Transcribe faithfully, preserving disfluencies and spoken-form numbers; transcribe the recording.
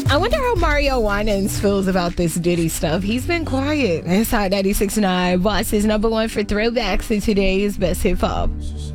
I wonder how Mario Winans feels about this Diddy stuff. He's been quiet. Inside ninety-six point nine, Boss is number one for throwbacks in today's Best Hip Hop.